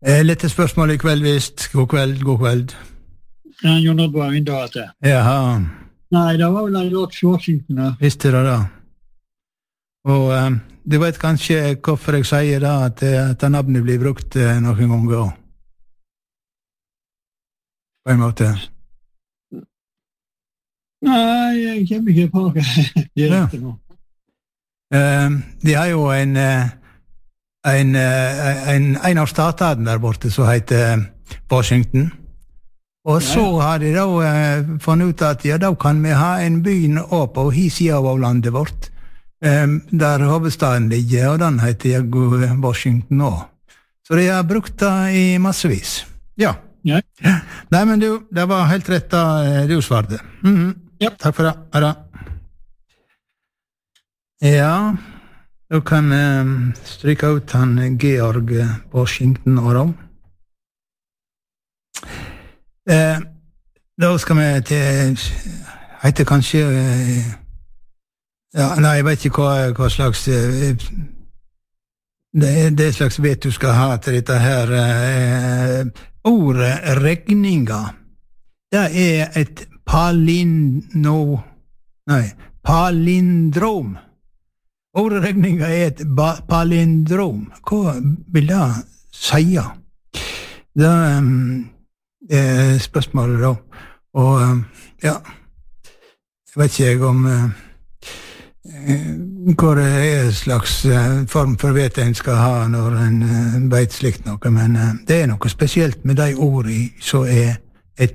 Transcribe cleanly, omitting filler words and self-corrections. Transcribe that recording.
Litt spørsmål I kveld, visst. God kveld. Jon Oddvar Vindate. Jaha. Nei, det var vel George Washington. Visste det da. Og du vet kanskje hvorfor jeg sier da, at navnet blir brukt noen ganger også. På en måte. Nei, jeg kommer ikke på hva direkte nå. De har jo en av statene der borte som heter Washington. Og så har de da funnet ut at da kan vi ha en by på siden av landet vårt, der hovedstaden ligger, og den heter Washington også. Så de har brukt det I massevis. Ja. Nei, men du, det var helt rett da du svarte. Ja. Takk for det. Ha det. Ja, da kan vi stryke ut han Georg Washington og da. Da skal vi til heter kanskje ja, nei, jeg vet ikke hva slags det slags vet du skal ha til dette her ordet regninga det et palindrom ordet regninga et palindrom hva vil det si? Det spørsmålet da og ja jeg vet ikke om hva det slags form for vet en skal ha når en vet slikt noe men det noe spesielt med de ordene som